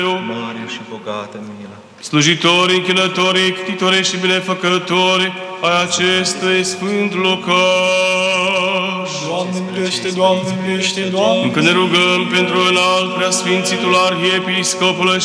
mare și bogată milă. Slujitorii, închinătorii, ctitorii și binefăcători ai acestui sfânt locaș. Doamne miluiește, Doamne miluiește, Doamne! Încă ne rugăm pentru înalt preasfințitul arhiepiscopul